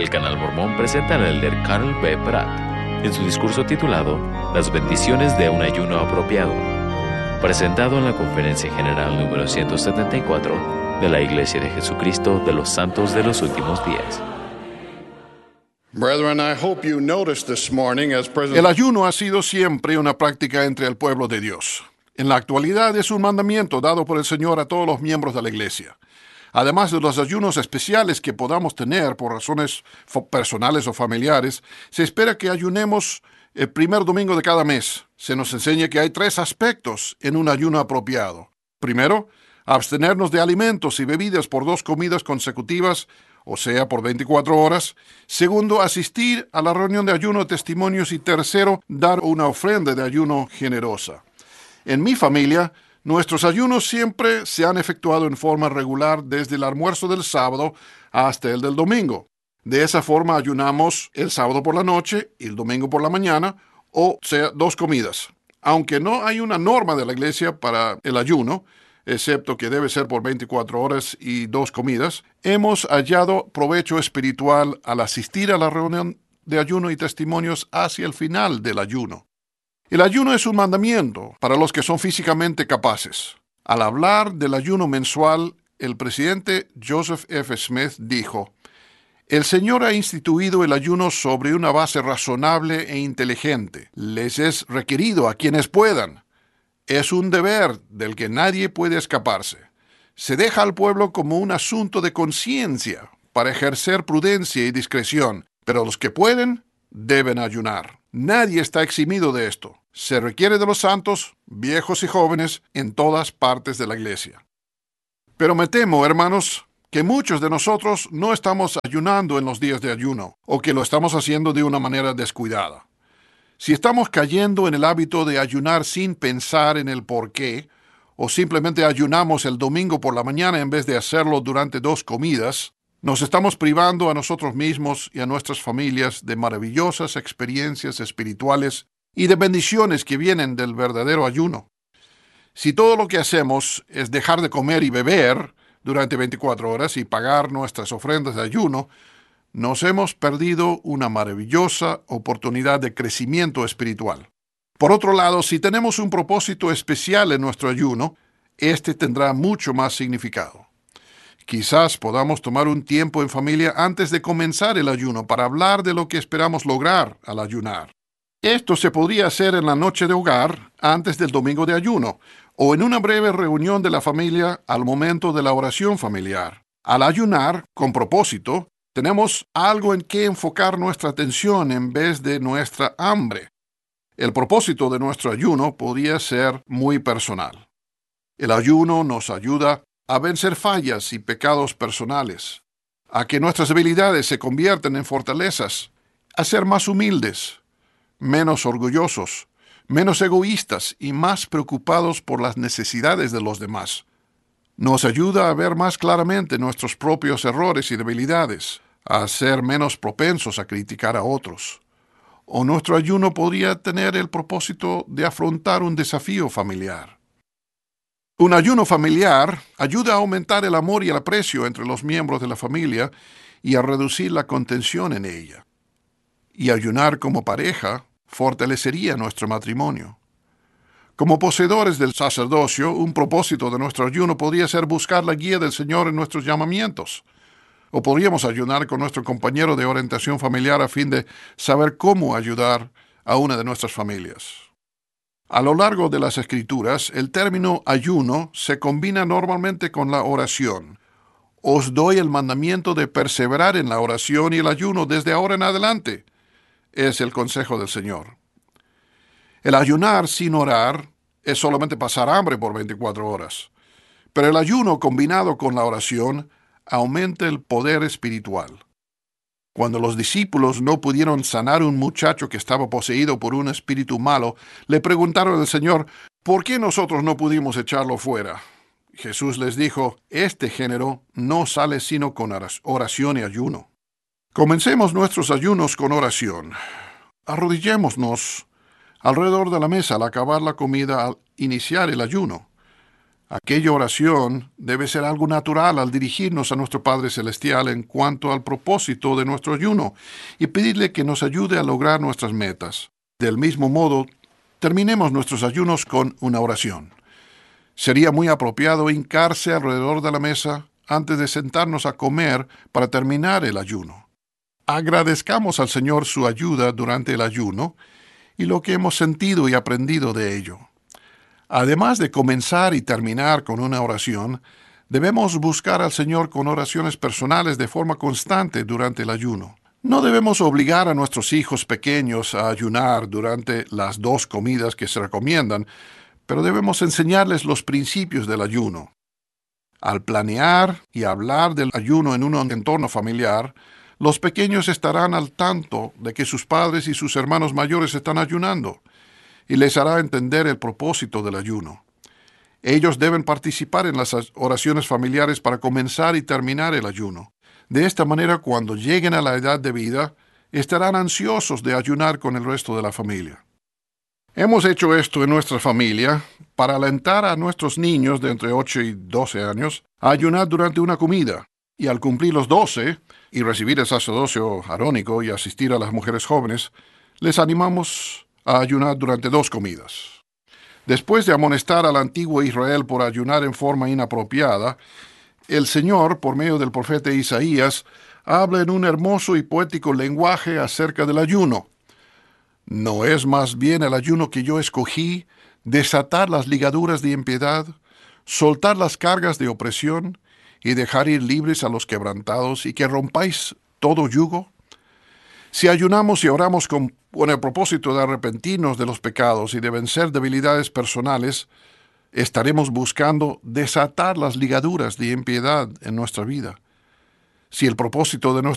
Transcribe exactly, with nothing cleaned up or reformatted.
El Canal Mormón presenta al elder Carl B. Pratt en su discurso titulado Las bendiciones de un ayuno apropiado, presentado en la Conferencia General número ciento setenta y cuatro de la Iglesia de Jesucristo de los Santos de los Últimos Días. Brethren, I hope you noticed this morning as President... El ayuno ha sido siempre una práctica entre el pueblo de Dios. En la actualidad es un mandamiento dado por el Señor a todos los miembros de la Iglesia. Además de los ayunos especiales que podamos tener por razones personales o familiares, se espera que ayunemos el primer domingo de cada mes. Se nos enseña que hay tres aspectos en un ayuno apropiado. Primero, abstenernos de alimentos y bebidas por dos comidas consecutivas, o sea, por veinticuatro horas. Segundo, asistir a la reunión de ayuno de testimonios. Y tercero, dar una ofrenda de ayuno generosa. En mi familia, nuestros ayunos siempre se han efectuado en forma regular desde el almuerzo del sábado hasta el del domingo. De esa forma ayunamos el sábado por la noche y el domingo por la mañana, o sea, dos comidas. Aunque no hay una norma de la iglesia para el ayuno, excepto que debe ser por veinticuatro horas y dos comidas, hemos hallado provecho espiritual al asistir a la reunión de ayuno y testimonios hacia el final del ayuno. El ayuno es un mandamiento para los que son físicamente capaces. Al hablar del ayuno mensual, el presidente Joseph F. Smith dijo: «El Señor ha instituido el ayuno sobre una base razonable e inteligente. Les es requerido a quienes puedan. Es un deber del que nadie puede escaparse. Se deja al pueblo como un asunto de conciencia para ejercer prudencia y discreción, pero los que pueden deben ayunar. Nadie está eximido de esto. Se requiere de los santos, viejos y jóvenes, en todas partes de la iglesia». Pero me temo, hermanos, que muchos de nosotros no estamos ayunando en los días de ayuno, o que lo estamos haciendo de una manera descuidada. Si estamos cayendo en el hábito de ayunar sin pensar en el por qué, o simplemente ayunamos el domingo por la mañana en vez de hacerlo durante dos comidas, nos estamos privando a nosotros mismos y a nuestras familias de maravillosas experiencias espirituales y de bendiciones que vienen del verdadero ayuno. Si todo lo que hacemos es dejar de comer y beber durante veinticuatro horas y pagar nuestras ofrendas de ayuno, nos hemos perdido una maravillosa oportunidad de crecimiento espiritual. Por otro lado, si tenemos un propósito especial en nuestro ayuno, este tendrá mucho más significado. Quizás podamos tomar un tiempo en familia antes de comenzar el ayuno para hablar de lo que esperamos lograr al ayunar. Esto se podría hacer en la noche de hogar antes del domingo de ayuno, o en una breve reunión de la familia al momento de la oración familiar. Al ayunar, con propósito, tenemos algo en que enfocar nuestra atención en vez de nuestra hambre. El propósito de nuestro ayuno podría ser muy personal. El ayuno nos ayuda a vencer fallas y pecados personales, a que nuestras debilidades se conviertan en fortalezas, a ser más humildes, menos orgullosos, menos egoístas y más preocupados por las necesidades de los demás. Nos ayuda a ver más claramente nuestros propios errores y debilidades, a ser menos propensos a criticar a otros. O nuestro ayuno podría tener el propósito de afrontar un desafío familiar. Un ayuno familiar ayuda a aumentar el amor y el aprecio entre los miembros de la familia y a reducir la contención en ella. Y ayunar como pareja fortalecería nuestro matrimonio. Como poseedores del sacerdocio, un propósito de nuestro ayuno podría ser buscar la guía del Señor en nuestros llamamientos. O podríamos ayunar con nuestro compañero de orientación familiar a fin de saber cómo ayudar a una de nuestras familias. A lo largo de las Escrituras, el término ayuno se combina normalmente con la oración. Os doy el mandamiento de perseverar en la oración y el ayuno desde ahora en adelante, es el consejo del Señor. El ayunar sin orar es solamente pasar hambre por veinticuatro horas, pero el ayuno combinado con la oración aumenta el poder espiritual. Cuando los discípulos no pudieron sanar a un muchacho que estaba poseído por un espíritu malo, le preguntaron al Señor: ¿por qué nosotros no pudimos echarlo fuera? Jesús les dijo: este género no sale sino con oración y ayuno. Comencemos nuestros ayunos con oración. Arrodillémonos alrededor de la mesa al acabar la comida, al iniciar el ayuno. Aquella oración debe ser algo natural al dirigirnos a nuestro Padre Celestial en cuanto al propósito de nuestro ayuno y pedirle que nos ayude a lograr nuestras metas. Del mismo modo, terminemos nuestros ayunos con una oración. Sería muy apropiado hincarse alrededor de la mesa antes de sentarnos a comer para terminar el ayuno. Agradezcamos al Señor su ayuda durante el ayuno y lo que hemos sentido y aprendido de ello. Además de comenzar y terminar con una oración, debemos buscar al Señor con oraciones personales de forma constante durante el ayuno. No debemos obligar a nuestros hijos pequeños a ayunar durante las dos comidas que se recomiendan, pero debemos enseñarles los principios del ayuno. Al planear y hablar del ayuno en un entorno familiar, los pequeños estarán al tanto de que sus padres y sus hermanos mayores están ayunando, y les hará entender el propósito del ayuno. Ellos deben participar en las oraciones familiares para comenzar y terminar el ayuno. De esta manera, cuando lleguen a la edad de vida, estarán ansiosos de ayunar con el resto de la familia. Hemos hecho esto en nuestra familia para alentar a nuestros niños de entre ocho y doce años a ayunar durante una comida, y al cumplir los doce y recibir el sacerdocio arónico y asistir a las mujeres jóvenes, les animamos a ayunar durante dos comidas. Después de amonestar al antiguo Israel por ayunar en forma inapropiada, el Señor, por medio del profeta Isaías, habla en un hermoso y poético lenguaje acerca del ayuno. ¿No es más bien el ayuno que yo escogí, desatar las ligaduras de impiedad, soltar las cargas de opresión y dejar ir libres a los quebrantados y que rompáis todo yugo? Si ayunamos y oramos con, con el propósito de arrepentirnos de los pecados y de vencer debilidades personales, estaremos buscando desatar las ligaduras de impiedad en nuestra vida. Si el propósito de nuestro